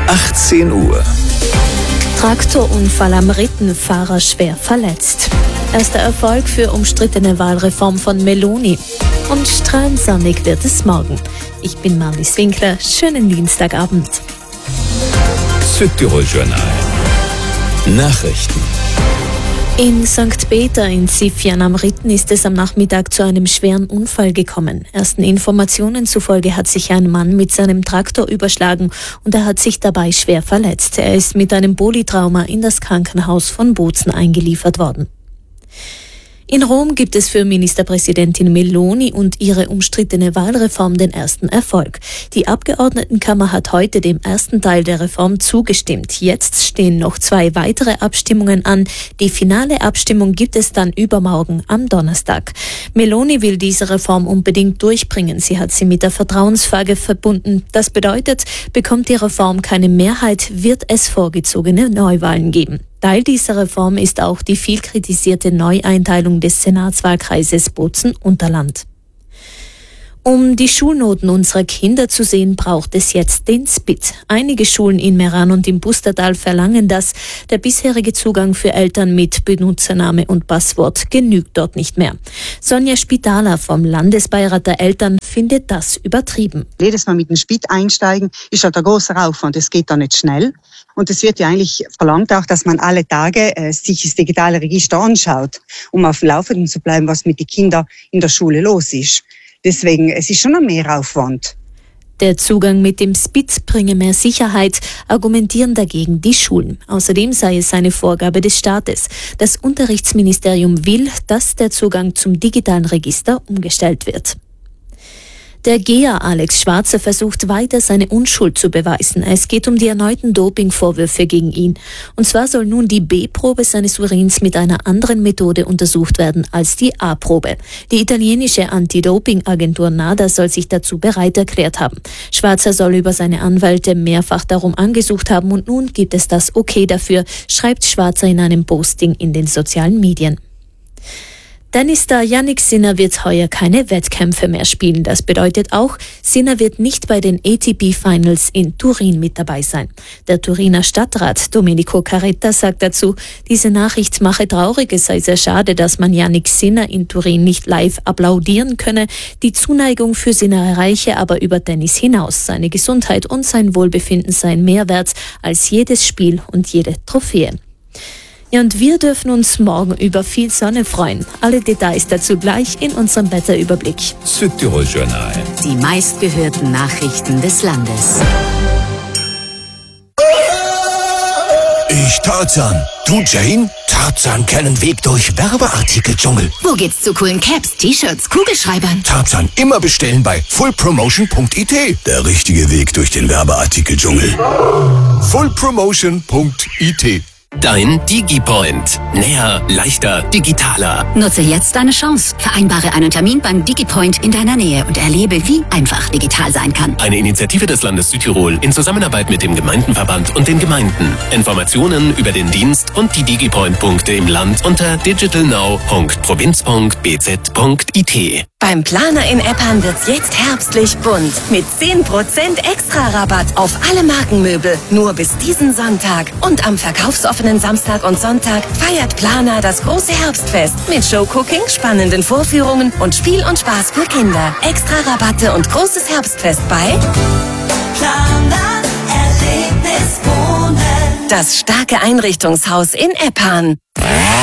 18 Uhr. Traktorunfall am Ritten, Fahrer schwer verletzt. Erster Erfolg für umstrittene Wahlreform von Meloni. Und strahlend sonnig wird es morgen. Ich bin Marlies Winkler, schönen Dienstagabend. Südtirol Journal. Nachrichten. In St. Peter in Sifjan am Ritten ist es am Nachmittag zu einem schweren Unfall gekommen. Ersten Informationen zufolge hat sich ein Mann mit seinem Traktor überschlagen und er hat sich dabei schwer verletzt. Er ist mit einem Polytrauma in das Krankenhaus von Bozen eingeliefert worden. In Rom gibt es für Ministerpräsidentin Meloni und ihre umstrittene Wahlreform den ersten Erfolg. Die Abgeordnetenkammer hat heute dem ersten Teil der Reform zugestimmt. Jetzt stehen noch 2 weitere Abstimmungen an. Die finale Abstimmung gibt es dann übermorgen am Donnerstag. Meloni will diese Reform unbedingt durchbringen. Sie hat sie mit der Vertrauensfrage verbunden. Das bedeutet, bekommt die Reform keine Mehrheit, wird es vorgezogene Neuwahlen geben. Teil dieser Reform ist auch die viel kritisierte Neueinteilung des Senatswahlkreises Bozen-Unterland. Um die Schulnoten unserer Kinder zu sehen, braucht es jetzt den SPID. Einige Schulen in Meran und im Pustertal verlangen das. Der bisherige Zugang für Eltern mit Benutzername und Passwort genügt dort nicht mehr. Sonja Spitaler vom Landesbeirat der Eltern findet das übertrieben. Jedes Mal mit dem SPID einsteigen ist halt ein großer Aufwand. Es geht da nicht schnell. Und es wird ja eigentlich verlangt auch, dass man alle Tage sich das digitale Register anschaut, um auf dem Laufenden zu bleiben, was mit den Kindern in der Schule los ist. Deswegen, es ist schon ein Mehraufwand. Der Zugang mit dem SPID bringe mehr Sicherheit, argumentieren dagegen die Schulen. Außerdem sei es eine Vorgabe des Staates. Das Unterrichtsministerium will, dass der Zugang zum digitalen Register umgestellt wird. Der Geher Alex Schwarzer versucht weiter seine Unschuld zu beweisen. Es geht um die erneuten Dopingvorwürfe gegen ihn. Und zwar soll nun die B-Probe seines Urins mit einer anderen Methode untersucht werden als die A-Probe. Die italienische Anti-Doping-Agentur NADA soll sich dazu bereit erklärt haben. Schwarzer soll über seine Anwälte mehrfach darum angesucht haben und nun gibt es das Okay dafür, schreibt Schwarzer in einem Posting in den sozialen Medien. Tennisstar Jannik Sinner wird heuer keine Wettkämpfe mehr spielen. Das bedeutet auch, Sinner wird nicht bei den ATP Finals in Turin mit dabei sein. Der Turiner Stadtrat Domenico Carretta sagt dazu, diese Nachricht mache traurig, es sei sehr schade, dass man Jannik Sinner in Turin nicht live applaudieren könne. Die Zuneigung für Sinner erreiche aber über Tennis hinaus. Seine Gesundheit und sein Wohlbefinden seien mehr wert als jedes Spiel und jede Trophäe. Ja, und wir dürfen uns morgen über viel Sonne freuen. Alle Details dazu gleich in unserem Wetterüberblick. Südtirol Journal. Die meistgehörten Nachrichten des Landes. Ich Tarzan. Du Jane? Tarzan kennen Weg durch Werbeartikeldschungel. Wo geht's zu coolen Caps, T-Shirts, Kugelschreibern? Tarzan immer bestellen bei fullpromotion.it. Der richtige Weg durch den Werbeartikeldschungel. fullpromotion.it. Dein DigiPoint. Näher, leichter, digitaler. Nutze jetzt deine Chance. Vereinbare einen Termin beim DigiPoint in deiner Nähe und erlebe, wie einfach digital sein kann. Eine Initiative des Landes Südtirol in Zusammenarbeit mit dem Gemeindenverband und den Gemeinden. Informationen über den Dienst und die DigiPoint-Punkte im Land unter digitalnow.provinz.bz.it. Beim Planer in Eppan wird's jetzt herbstlich bunt. Mit 10% extra Rabatt auf alle Markenmöbel. Nur bis diesen Sonntag. Und am verkaufsoffenen Samstag und Sonntag feiert Planer das große Herbstfest. Mit Showcooking, spannenden Vorführungen und Spiel und Spaß für Kinder. Extra Rabatte und großes Herbstfest bei Planer Erlebnis Wohnen. Das starke Einrichtungshaus in Eppan.